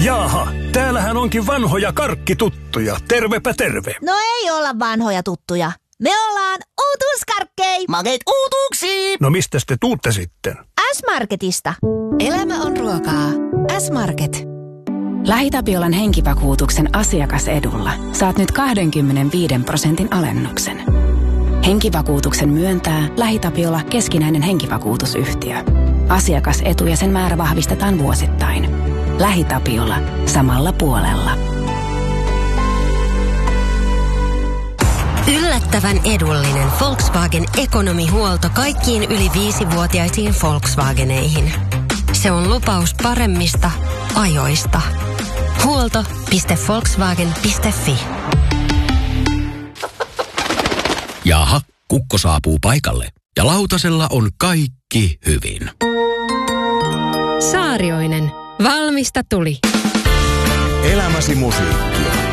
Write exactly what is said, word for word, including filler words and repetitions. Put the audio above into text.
Jaaha, täällähän onkin vanhoja karkkituttuja. Tervepä terve. No ei olla vanhoja tuttuja. Me ollaan uutuuskarkkei. Makeet uutuuksiin. No mistäs te tuutte sitten? S-Marketista. Elämä on ruokaa. S-Market. LähiTapiolan henkivakuutuksen asiakasedulla saat nyt kaksikymmentäviisi prosentin alennuksen. Henkivakuutuksen myöntää LähiTapiola keskinäinen henkivakuutusyhtiö. Asiakasetu ja sen määrä vahvistetaan vuosittain. LähiTapiola. Samalla puolella. Yllättävän edullinen Volkswagen ekonomihuolto kaikkiin yli viisivuotiaisiin Volkswageneihin. Se on lupaus paremmista ajoista. Huolto piste volkswagen piste fi. Jaha, kukko saapuu paikalle ja lautasella on kaikki hyvin. Saarioinen. Valmista tuli. Elämäsi musiikkia.